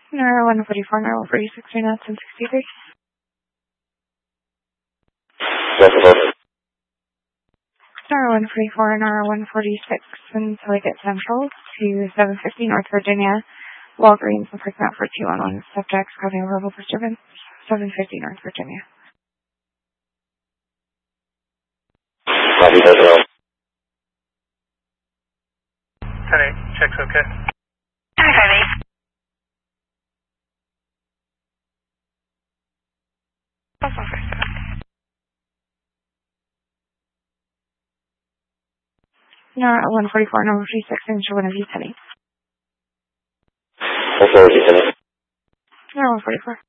Nara 144, Nara 146, 3 knots and 63. Nara 144, Nara 146 until I get central to 750 North Virginia. Walgreens will pick that for 211 subjects causing a verbal disturbance. 750 North Virginia. Copy, does well. 10-8, check's okay. 5-8. Nara 144, Nara 146, into one of you, 10-8. Authority, 10-8. Nara 144.